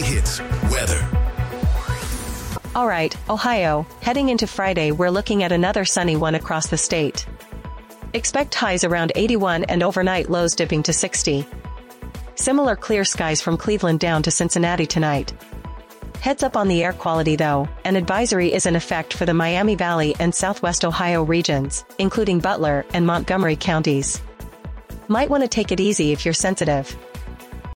Hits weather. All right, Ohio, heading into Friday, we're looking at another sunny one across the state. Expect highs around 81 and overnight lows dipping to 60. Similar clear skies from Cleveland down to Cincinnati tonight. Heads up on the air quality though, an advisory is in effect for the Miami Valley and Southwest Ohio regions, including Butler and Montgomery counties. Might want to take it easy if you're sensitive.